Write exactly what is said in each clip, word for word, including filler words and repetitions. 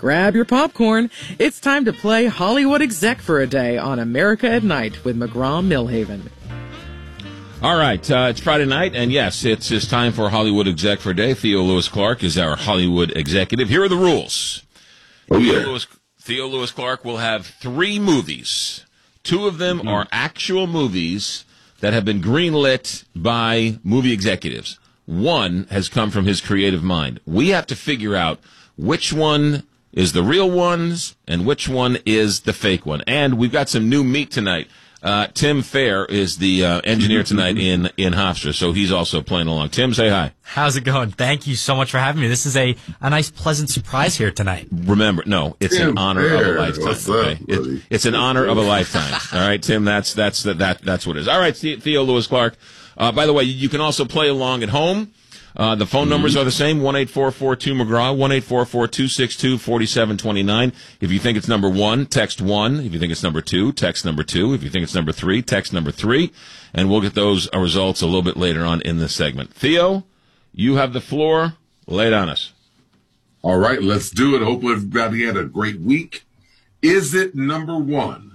Grab your popcorn. It's time to play Hollywood Exec for a day on America at Night with McGraw-Millhaven. All right, uh, it's Friday night, and yes, it's, it's time for Hollywood Exec for a day. Theo Lewis Clark is our Hollywood executive. Here are the rules. Oh, yeah. Theo Lewis, Theo Lewis Clark will have three movies. Two of them mm-hmm. are actual movies that have been greenlit by movie executives. One has come from his creative mind. We have to figure out which one is the real ones and which one is the fake one. And we've got some new meat tonight. Uh, Tim Fair is the uh, engineer tonight in, in Hofstra, so he's also playing along. Tim, say hi. How's it going? Thank you so much for having me. This is a, a nice, pleasant surprise here tonight. Remember, no, it's Tim an honor Fair. of a lifetime. What's up, okay? it, it's an honor of a lifetime. All right, Tim, that's that's that, that that's what it is. All right, Theo Lewis Clark. Uh, by the way, you can also play along at home. Uh, the phone numbers are the same, one eight four four two McGraw, one eight four four two six two four seven two nine. If you think it's number one, text one. If you think it's number two, text number two. If you think it's number three, text number three. And we'll get those uh, results a little bit later on in this segment. Theo, you have the floor. Lay it on us. All right, let's do it. Hope everybody had a great week. Is it number one?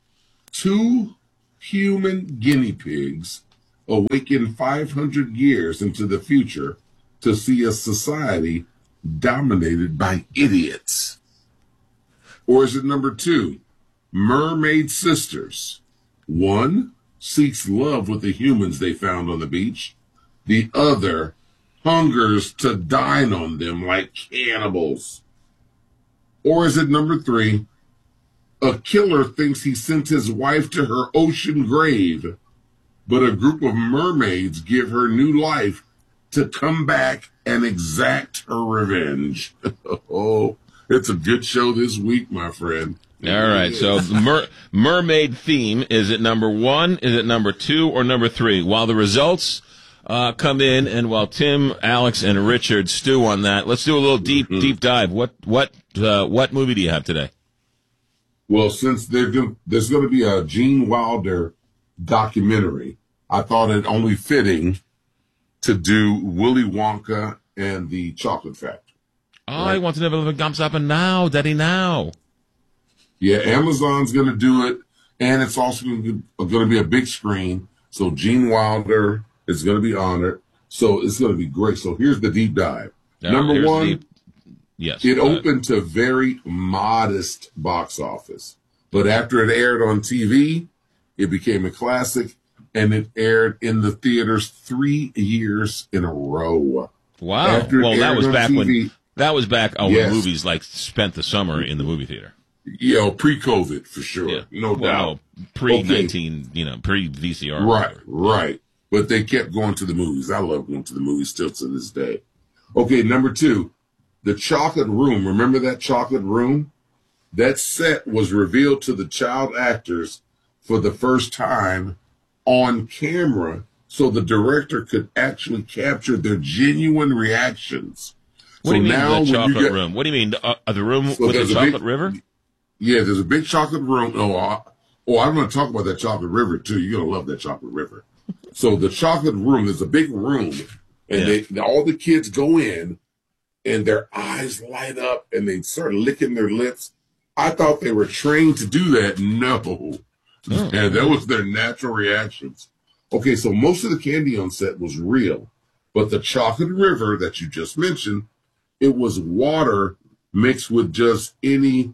Two human guinea pigs awaken five hundred years into the future to see a society dominated by idiots? Or is it number two, mermaid sisters? One seeks love with the humans they found on the beach. The other hungers to dine on them like cannibals. Or is it number three, a killer thinks he sent his wife to her ocean grave, but a group of mermaids give her new life to come back and exact her revenge? Oh, it's a good show this week, my friend. All right, so the mer- mermaid theme, is it number one, is it number two, or number three? While the results uh, come in, and while Tim, Alex, and Richard stew on that, let's do a little deep mm-hmm. deep dive. What what uh, what movie do you have today? Well, since there's going to be a Gene Wilder documentary, I thought it only fitting to do Willy Wonka and the Chocolate Factory. Oh, right? I want to know if it comes up and now, Daddy, now. Yeah, Amazon's going to do it, and it's also going to be a big screen. So Gene Wilder is going to be honored. So it's going to be great. So here's the deep dive. No, Number one, deep... yes, it opened to very modest box office, but after it aired on T V, it became a classic. And it aired in the theaters three years in a row. Wow! Well, that was back T V, when that was back oh, yes. when movies like spent the summer in the movie theater. Yeah, well, pre-COVID for sure, yeah. no well, doubt. No, pre nineteen, okay. you know, pre V C R. Right, right. But they kept going to the movies. I love going to the movies still to this day. Okay, number two, the Chocolate Room. Remember that Chocolate Room? That set was revealed to the child actors for the first time on camera, so the director could actually capture their genuine reactions. What so do you mean now the chocolate get, room? What do you mean uh, the room so with the chocolate big, river? Yeah, there's a big chocolate room. Oh, I, oh, I'm going to talk about that chocolate river too. You're going to love that chocolate river. So the chocolate room, there's a big room, and yeah. they all the kids go in, and their eyes light up, and they start licking their lips. I thought they were trained to do that. No. Oh. And that was their natural reactions. Okay, so most of the candy on set was real, but the chocolate river that you just mentioned, it was water mixed with just any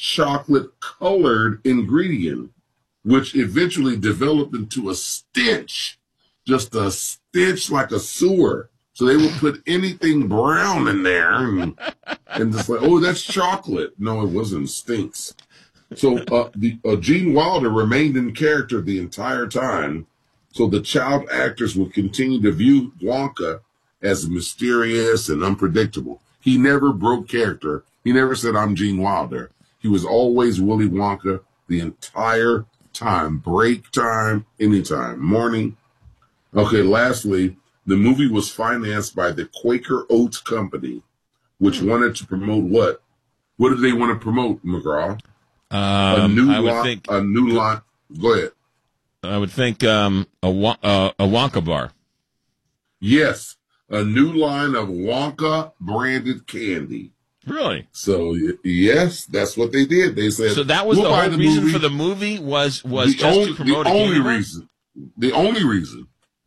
chocolate-colored ingredient, which eventually developed into a stench, just a stench like a sewer. So they would put anything brown in there and, and just like, oh, that's chocolate. No, it wasn't. Stinks. So uh, the uh, Gene Wilder remained in character the entire time, so the child actors would continue to view Wonka as mysterious and unpredictable. He never broke character. He never said, I'm Gene Wilder. He was always Willy Wonka the entire time, break time, anytime, morning. Okay, lastly, the movie was financed by the Quaker Oats Company, which wanted to promote what? What did they want to promote, McGraw? Um, a new I would line, think a new line. Go ahead. I would think um, a uh, a Wonka bar. Yes, a new line of Wonka branded candy. Really? So y- yes, that's what they did. They said So that was we'll the buy whole the reason movie. for the movie was was the just only, to promote the a only candy bar? reason. The only reason.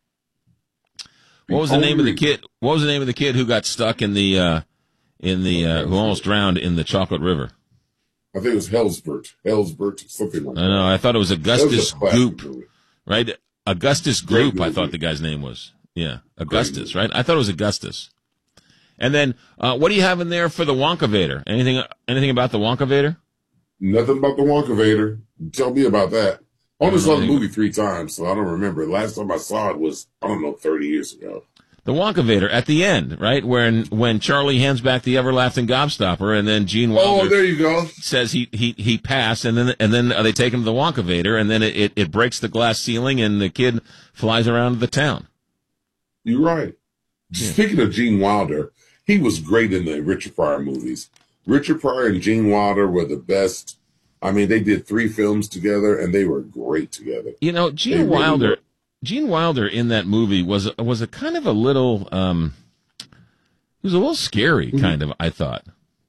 What was the only name of the reason. kid? What was the name of the kid who got stuck in the uh, in the uh, who almost drowned in the Chocolate River? I think it was Hellsbert. Hellsbert, something like I that. know. I thought it was That was Augustus a classic Goop, movie. right? Augustus Great Gloop, I movie. thought the guy's name was. Yeah, Augustus, movie. right? I thought it was Augustus. And then, uh, what do you have in there for the Wonka Vader? Anything? Anything about the Wonka Vader? Nothing about the Wonka Vader. Tell me about that. I only I don't saw the know. movie three times, so I don't remember. Last time I saw it was, I don't know, thirty years ago. The Wonka Vader at the end, right? When when Charlie hands back the everlasting gobstopper, and then Gene Wilder Oh, there you go. says he he he passed, and then and then they take him to the Wonka Vader, and then it, it, it breaks the glass ceiling, and the kid flies around the town. You're right. Speaking of Gene Wilder, he was great in the Richard Pryor movies. Richard Pryor and Gene Wilder were the best. I mean, they did three films together, and they were great together. You know, They Gene really Wilder. were. Gene Wilder in that movie was was a kind of a little. Um, he was a little scary, kind of. I thought.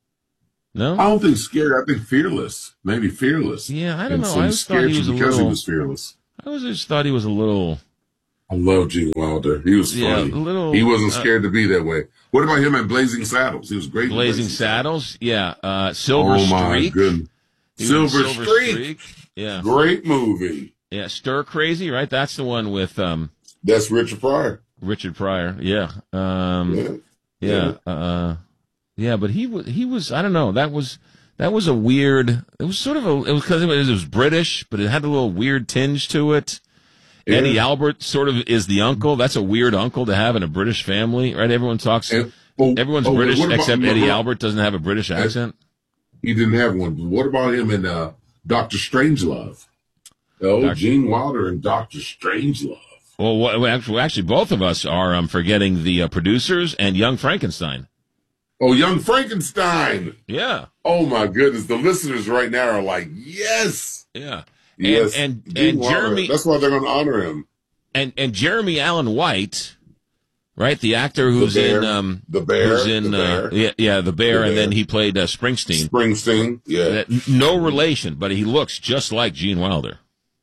No. I don't think scary. I think fearless. Maybe fearless. Yeah, I don't And know. so I he always thought scared he you was a because little. he was fearless. I always just thought he was a little. I love Gene Wilder. He was Yeah, funny. a little, he wasn't uh, scared to be that way. What about him in Blazing Saddles? He was great. in Blazing Saddles, yeah. Uh, Silver Oh my Streak. goodness. He was in Silver, Streak. Yeah, Great movie. yeah. Stir Crazy, right? That's the one with um, That's Richard Pryor. Richard Pryor. Yeah, um, Yeah. yeah, uh, yeah. But he was, he was. I don't know. That was that was a weird. It was sort of a. It was because it was, it was British, but it had a little weird tinge to it. Yeah. Eddie Albert sort of is the uncle. That's a weird uncle to have in a British family, right? Everyone talks. And- oh, Everyone's oh, British what about- except what Eddie about- Albert doesn't have a British accent. He didn't have one. But what about him in uh, Doctor Strangelove? Oh, Doctor Gene Wilder and Doctor Strangelove. Well, what, well, actually, actually, both of us are um, forgetting the uh, producers and Young Frankenstein. Oh, Young Frankenstein. Yeah, Oh my goodness. The listeners right now are like, yes. yeah. Yes. And and, Gene and Wilder. Jeremy That's why they're going to honor him. and, and Jeremy Allen White, right? The actor who's Bear. in um, The Bear. who's in The uh, Bear. yeah, yeah, the bear, The and then Bear. he played uh, Springsteen. Springsteen. Yeah. That- no relation, but he looks just like Gene Wilder.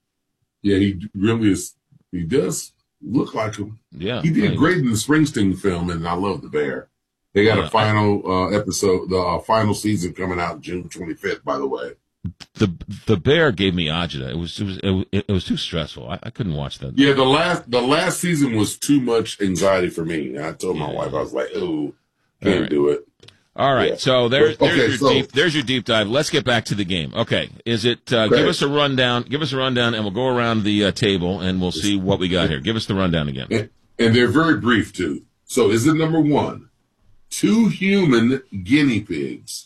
Yeah, he really is. He does look like him. Yeah, He did Anyway. great in the Springsteen film, and I love The Bear. They got Yeah. a final uh, episode, the uh, final season coming out June twenty-fifth, by the way. The the bear gave me agita. It was it was it, was- it was too stressful. I, I couldn't watch that. Yeah, the last the last season was too much anxiety for me. I told my Yeah. wife, I was like, "Ooh, All can't right. do it." All right, Yeah. so there's there's Okay, your so- deep there's your deep dive. Let's get back to the game. Okay, is it? Uh, give Okay. us a rundown. Give us a rundown, and we'll go around the uh, table and we'll see what we got here. Give us the rundown again. And, and they're very brief too. So, is it number one? Two human guinea pigs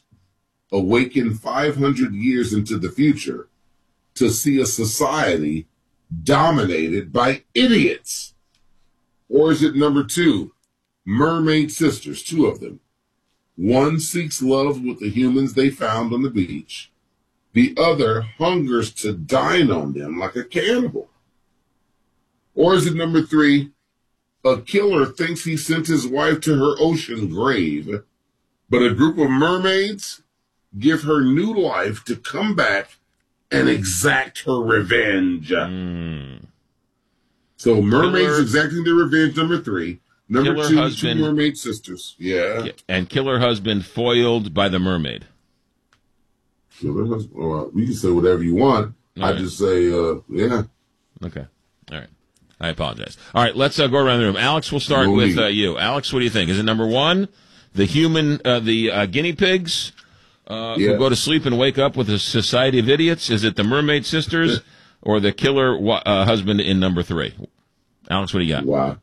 awaken five hundred years into the future to see a society dominated by idiots. Or is it number two? Mermaid sisters, two of them. One seeks love with the humans they found on the beach. The other hungers to dine on them like a cannibal. Or is it number three? A killer thinks he sent his wife to her ocean grave, but a group of mermaids give her new life to come back and exact her revenge. Mm. So mermaids Killer- exacting their revenge, number three. Number Killer two, husband- two mermaid sisters. Yeah. And killer husband foiled by the mermaid. Killer husband. Well, you can say whatever you want. All I right. just say, uh, yeah. Okay, all right. I apologize. All right, let's uh, go around the room. Alex, we'll start No with need. uh, you. Alex, what do you think? Is it number one, the human, uh, the uh, guinea pigs uh, Yeah. who go to sleep and wake up with a society of idiots? Is it the mermaid sisters or the killer wa- uh, husband in number three? Alex, what do you got? Wow.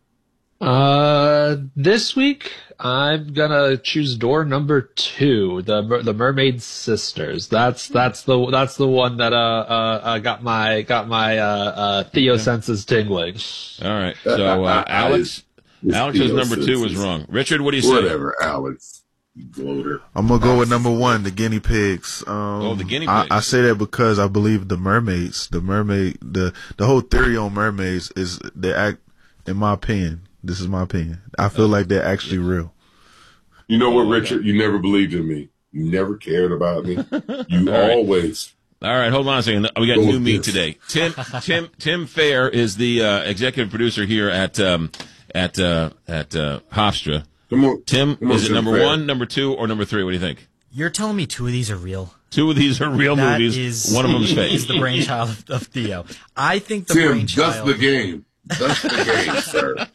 Uh, this week I'm gonna choose door number two, the mer- the Mermaid Sisters. That's that's the that's the one that uh uh, uh got my got my uh uh Theo senses tingling. All right, so uh, Alex, It's Alex says Theo number two was senses. wrong. Richard, what do you say? Whatever, Alex. You gloater. I'm gonna go with number one, the guinea pigs. Um, Oh, the guinea I, pigs. I say that because I believe the mermaids, the mermaid, the the whole theory on mermaids is they act. In my opinion, this is my opinion. I feel like they're actually real. You know what, Richard? You never believed in me. You never cared about me. You All right. always. All right, hold on a second. We got Go new with meat this. today. Tim Tim Tim Fair is the uh, executive producer here at um, at uh, at uh, Hofstra. Come on. Tim, Come on, is it Tim number Fair. one, number two, or number three? What do you think? You're telling me two of these are real? Two of these are real That movies. is, One of them's fake. is the brainchild of, of Theo. I think the Tim, brainchild. that's the game. That's the game, sir.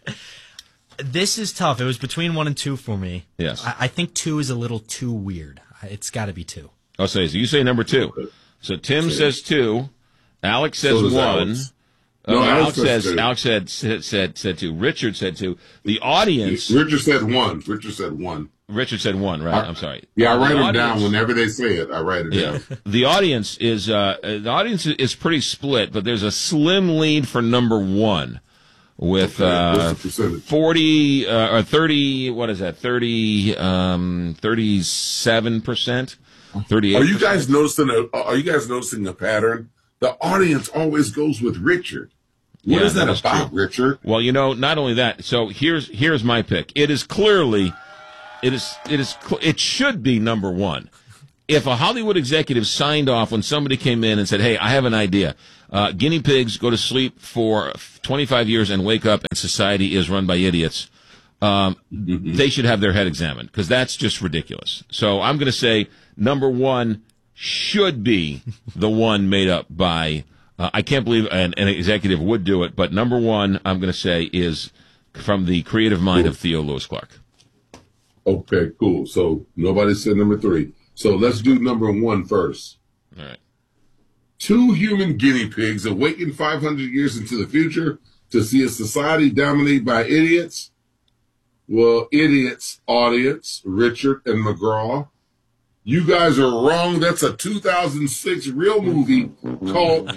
This is tough. It was between one and two for me. Yes. I, I think two is a little too weird. It's got to be two. I'll say so. You say number two. So Tim says two. Alex says So does one. Alex. Uh, No, Alex Alex says says two. Alex said, said said said two. Richard said two. The audience. Richard said one. Richard said one. Richard said one. Right. I'm sorry. Yeah, I Uh, write the them audience- down whenever they say it. I write it Yeah. down. The audience is uh, uh, the audience is pretty split, but there's a slim lead for number one with Okay, uh, what's the percentage? forty uh, or thirty. What is that? Thirty, um, thirty-seven percent. Thirty-eight. Are you guys noticing a? Are you guys noticing a pattern? The audience always goes with Richard. What Yeah, is that, that is about, true. Richard? Well, you know, not only that. So here's here's my pick. It is clearly, it is it is cl- it should be number one. If a Hollywood executive signed off when somebody came in and said, "Hey, I have an idea. Uh, guinea pigs go to sleep for twenty-five years and wake up, and society is run by idiots," um, they should have their head examined because that's just ridiculous. So I'm going to say number one should be the one made up by. Uh, I can't believe an, an executive would do it, but number one, I'm going to say, is from the creative mind of Theo Lewis Clark. Okay, cool. So nobody said number three. So let's do number one first. All right. Two human guinea pigs awaken five hundred years into the future to see a society dominated by idiots. Well, idiots, audience, Richard and McGraw. You guys are wrong. That's a two thousand six real movie called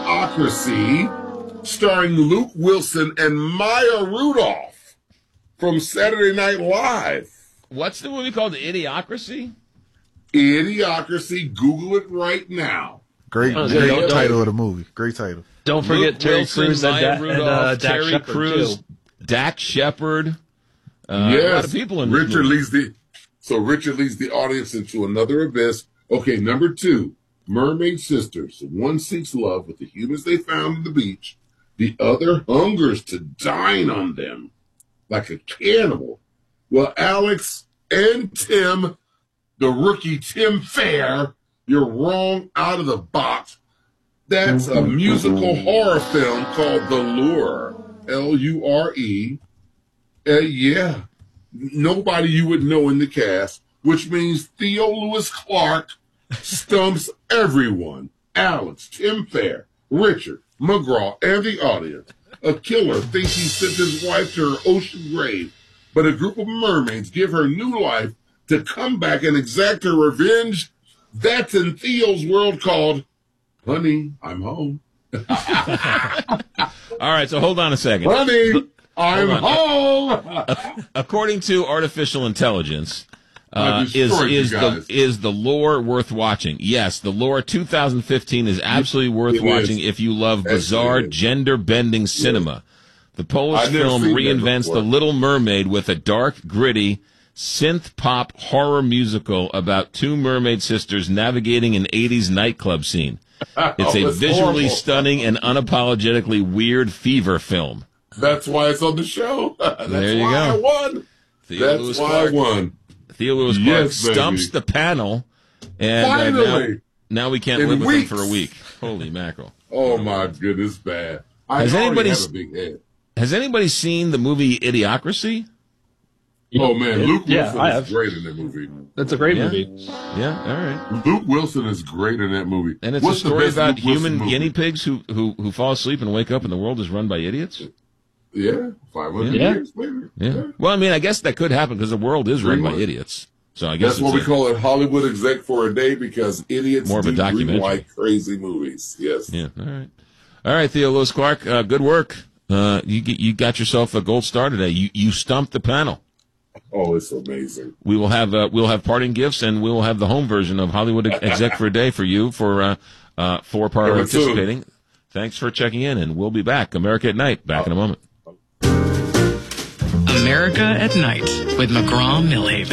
Idiocracy, starring Luke Wilson and Maya Rudolph from Saturday Night Live. What's the movie called? Idiocracy? Idiocracy. Google it right now. Great, Oh, great yeah, title of the movie. Great title. Don't forget Luke Terry Wilson, Crews and, Maya da- and Rudolph, uh, Dak Terry Shepard, Crews, too. Dak Shepard. Uh, yes, a lot of people in this Richard movie. leads the so Richard leads the audience into another abyss. Okay, number two, mermaid sisters. One seeks love with the humans they found on the beach. The other hungers to dine on them like a cannibal. Well, Alex and Tim, the rookie Tim Fair, you're wrong out of the box. That's a musical horror film called The Lure, L U R E. Uh, yeah, nobody you would know in the cast, which means Theo Lewis Clark stumps everyone. Alex, Tim Fair, Richard, McGraw, and the audience. A killer thinks he sent his wife to her ocean grave, but a group of mermaids give her new life to come back and exact her revenge. That's in Theo's world called Honey, I'm Home. All right, so hold on a second. Honey, I'm Hold home. According to artificial intelligence, I uh, is destroyed you is the guys. is the lore worth watching? Yes, the lore two thousand fifteen is absolutely worth It watching is. if you love bizarre, Excellent. gender-bending cinema. The Polish I've never film seen that reinvents before. The Little Mermaid with a dark, gritty, synth-pop horror musical about two mermaid sisters navigating an eighties nightclub scene. It's Oh, a it's visually horrible. stunning and unapologetically weird fever film. That's why it's on the show. That's There you why go. I won. Theo That's Lewis why Clark. I won. Theo Lewis Clark Yes, stumps baby. the panel, and uh, now, Finally. now we can't In live with weeks. him for a week. Holy mackerel! Oh my goodness, bad. I Has already anybody have s- a big head. Has anybody seen the movie Idiocracy? Oh man, Luke Yeah, Wilson I is have. great in that movie. That's a great Yeah. movie. Yeah, all right. Luke Wilson is great in that movie. And it's What's a the story best about Luke Wilson human movie? guinea pigs who, who who fall asleep and wake up, and the world is run by idiots. Yeah, five hundred Yeah. years later. Yeah. Well, I mean, I guess that could happen because the world is run by Pretty much. idiots. So I guess That's what it's we a- call it Hollywood exec for a day because idiots More of a do documentary. like crazy movies. Yes. Yeah. All right. All right, Theo Lewis Clark. Uh, good work. Uh, you get- you got yourself a gold star today. You you stumped the panel. Oh, it's amazing. We will have uh, we'll have parting gifts, and we will have the home version of Hollywood Exec for a Day for you for uh, uh, for Number two. participating. Thanks for checking in, and we'll be back. America at Night. Back in a moment. America at Night with McGraw Millhaven.